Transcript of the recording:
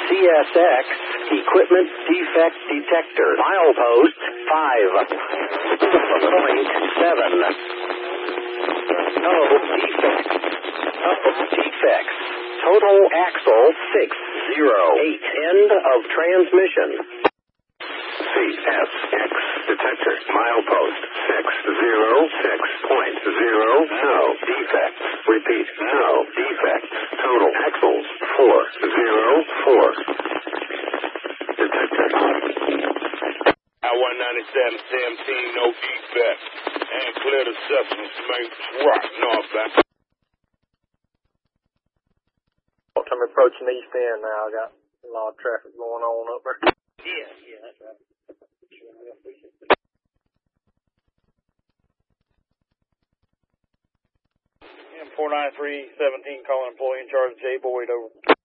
CSX Equipment Defect Detector. Milepost 5.7. No defects. No defects. Total axle 608. End of transmission. CSX detector. Milepost 606.0. No defects. Repeat. No defects. Total axles 404. Detector. I-197-17, no defects. And clear the substance main rock northbound. I'm approaching East End now. I got a lot of traffic going on up there. Yeah, that's right. 493-17, calling employee in charge, Jay Boyd, over.